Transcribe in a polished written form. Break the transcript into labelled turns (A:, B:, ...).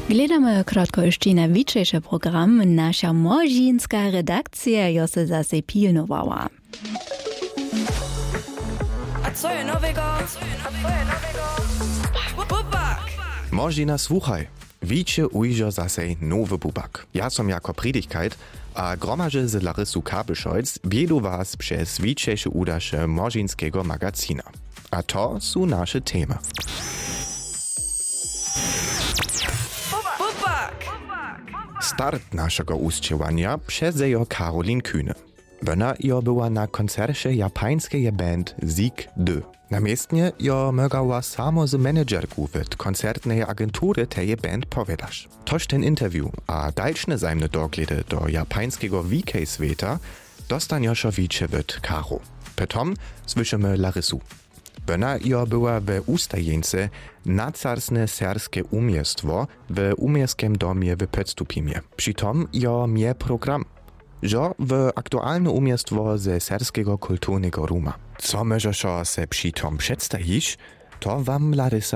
A: Gledamy krótko jeszcze na wieczejszy program. Nasza młodzieńska redakcja jo se zase pilnowała.
B: A co je nowego? Bubak!
C: Możina, słuchaj. Wiecie ujrzo zase nowy bubak. Ja som jako Predigkeit, a gromadze z Larysu Kabelscholz biedu was przez wieczejsze udasze młodzieńskiego magazina. A to są nasze temy.
B: Bubak!
C: Start naszego uschiewania przezejo Karolin Kühne. Ona jo była na koncercie japańskiej band Sieg 2. Namiestnie jo mogła samo z menedżerku w koncertnej agentury tej band powiedzieć. Toż ten interview, a dalsze zajmne dogledy do japańskiego VK-sveta dostanioszo wicze w Karo. Potom słyszymy Larysu. Ona jo była w ustajence nacarsne serskie umiestwo w umierskim domie w Podstupimie. Przytom jo mie program. Że w aktualne umiestwo ze serskiego kulturnego ruma. Co możesz se przytom przedstawić, to wam Larysa